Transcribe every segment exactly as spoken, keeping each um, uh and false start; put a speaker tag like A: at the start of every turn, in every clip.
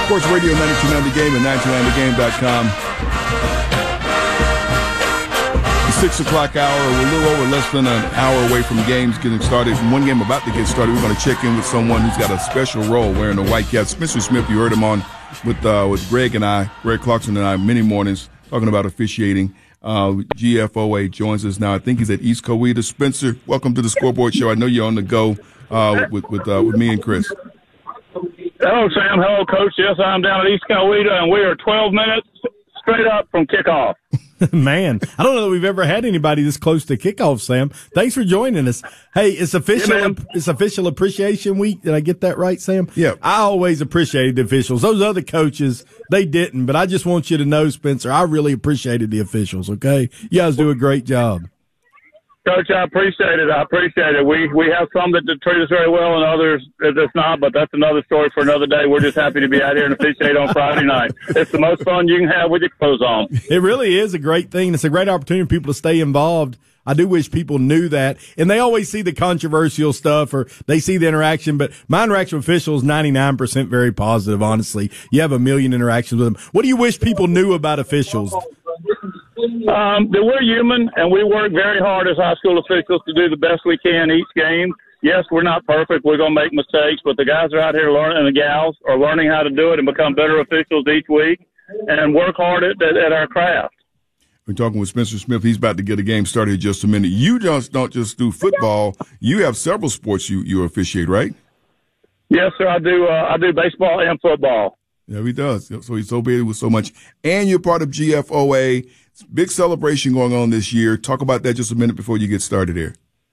A: Sports Radio ninety-two point nine The Game and ninety-two point nine the game dot com. The six o'clock hour, we're a little over less than an hour away from games getting started. One game about to get started, we're going to check in with someone who's got a special role wearing the white cap. Spencer Smith, you heard him on with uh, with Greg and I, Greg Clarkson and I, many mornings talking about officiating. Uh, G F O A joins us now. I think he's at East Coweta. Spencer, welcome to the Scoreboard Show. I know you're on the go uh, with with, uh, with me and Chris.
B: Hello, Sam. Hello, Coach. Yes, I'm down at East Coweta, and we are twelve minutes straight up from kickoff.
C: Man, I don't know that we've ever had anybody this close to kickoff, Sam. Thanks for joining us. Hey, it's official.
B: Yeah,
C: it's official appreciation week. Did I get that right, Sam?
A: Yeah.
C: I always appreciated the officials. Those other coaches, they didn't. But I just want you to know, Spencer, I really appreciated the officials. Okay, you guys do a great job.
B: Coach, I appreciate it. I appreciate it. We we have some that treat us very well and others that's not, but that's another story for another day. We're just happy to be out here and officiate on Friday night. It's the most fun you can have with your clothes on.
C: It really is a great thing. It's a great opportunity for people to stay involved. I do wish people knew that. And they always see the controversial stuff or they see the interaction, but my interaction with officials, ninety-nine percent very positive, honestly. You have a million interactions with them. What do you wish people knew about officials?
B: Um, that we're human, and we work very hard as high school officials to do the best we can each game. Yes, we're not perfect. We're going to make mistakes, but the guys are out here learning, and the gals are learning how to do it and become better officials each week and work hard at, at, at our craft.
A: We're talking with Spencer Smith. He's about to get a game started in just a minute. You just don't just do football. You have several sports you, you officiate, right?
B: Yes, sir. I do. Uh, I do baseball and football.
A: Yeah, he does. So he's so busy with so much. And you're part of G F O A. Big celebration going on this year. Talk about that just a minute before you get started here.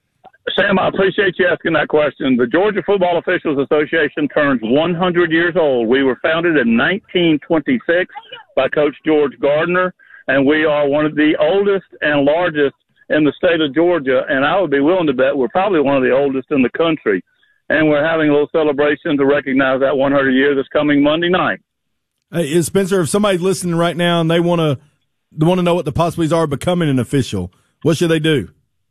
B: Sam, I appreciate you asking that question. The Georgia Football Officials Association turns one hundred years old. We were founded in nineteen twenty-six by Coach George Gardner, and we are one of the oldest and largest in the state of Georgia, and I would be willing to bet we're probably one of the oldest in the country. And we're having a little celebration to recognize that one hundred year this coming Monday night.
C: Hey, Spencer, if somebody's listening right now and they want to they want to know what the possibilities are of becoming an official, what should they do?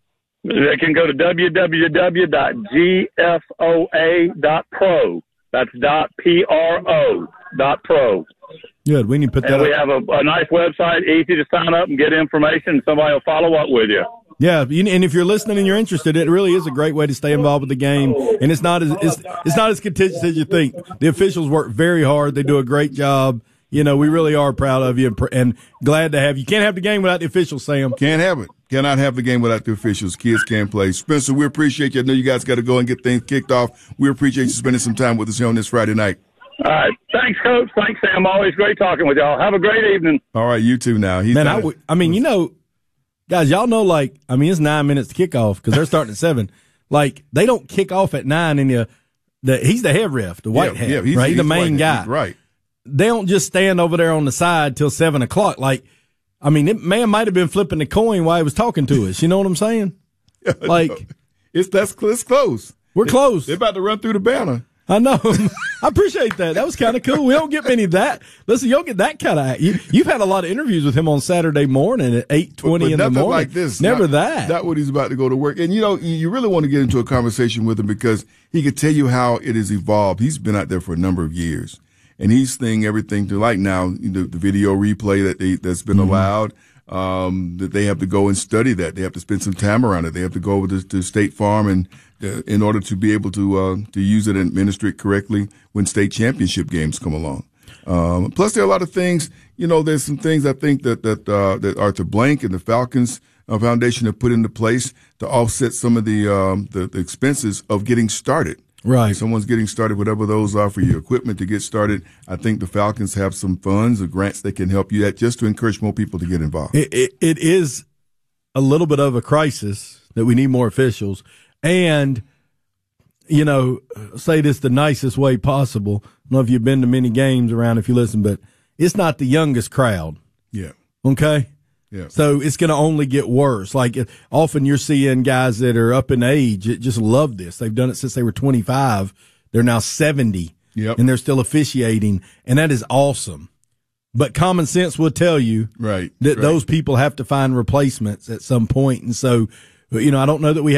B: They can go to w w w dot g f o a dot pro. That's dot P R O dot pro.
C: Good. We need to put that
B: and
C: up.
B: We have a, a nice website, easy to sign up and get information. Somebody will follow up with you.
C: Yeah, and if you're listening and you're interested, it really is a great way to stay involved with the game. And it's not as it's, it's not as contentious as you think. The officials work very hard. They do a great job. You know, we really are proud of you and, and glad to have you. Can't have the game without the officials, Sam.
A: Can't have it. Cannot have the game without the officials. Kids can't play. Spencer, we appreciate you. I know you guys got to go and get things kicked off. We appreciate you spending some time with us here on this Friday night.
B: All right. Thanks, Coach. Thanks, Sam. Always great talking with y'all. Have a great evening.
A: All right, you too now. He's
C: Man,
A: I,
C: w- I mean, you know, guys, y'all know, like, I mean, it's nine minutes to kick off because they're starting at seven. Like, they don't kick off at nine and the, the he's the head ref, the white
A: yeah,
C: hat,
A: yeah, he's,
C: right? He's
A: he's
C: the main guy.
A: He's right.
C: They don't just stand over there on the side till seven o'clock. Like, I mean, it man might have been flipping the coin while he was talking to us. You know what I'm saying? Like,
A: it's that's it's close.
C: We're
A: it,
C: close.
A: They're about to run through the banner.
C: I know. I appreciate that. That was kind of cool. We don't get many of that. Listen, you don't get that kind of. You, you've had a lot of interviews with him on Saturday morning at eight twenty in the morning.
A: Like this.
C: Never
A: not,
C: that.
A: Not when he's about to go to work. And you know, you really want to get into a conversation with him because he could tell you how it has evolved. He's been out there for a number of years, and he's seeing everything to like now. You know, the video replay that they that's been mm-hmm. allowed. Um, that they have to go and study that. They have to spend some time around it. They have to go over to, to State Farm and uh, in order to be able to uh, to use it and administer it correctly when state championship games come along. Um, plus, there are a lot of things. You know, there's some things I think that that uh, that Arthur Blank and the Falcons uh, Foundation have put into place to offset some of the, um, the the expenses of getting started.
C: Right.
A: If someone's getting started, whatever those are for your equipment to get started. I think the Falcons have some funds or grants that can help you that just to encourage more people to get involved.
C: It, it, it is a little bit of a crisis that we need more officials. And, you know, say this the nicest way possible. I don't know if you've been to many games around if you listen, but it's not the youngest crowd.
A: Yeah.
C: Okay?
A: Yeah.
C: So it's going to only get worse. Like often you're seeing guys that are up in age that just love this. They've done it since they were twenty-five. They're now seventy.
A: Yep.
C: And they're still officiating. And that is awesome. But common sense will tell you
A: right,
C: that
A: right.
C: those people have to find replacements at some point. And so, you know, I don't know that we